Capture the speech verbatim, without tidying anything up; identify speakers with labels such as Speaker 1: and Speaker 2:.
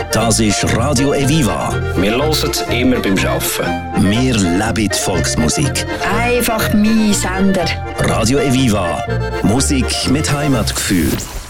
Speaker 1: Das ist Radio Eviva.
Speaker 2: Wir hören es immer beim Arbeiten.
Speaker 1: Wir leben die Volksmusik.
Speaker 3: Einfach mein Sender.
Speaker 1: Radio Eviva. Musik mit Heimatgefühl.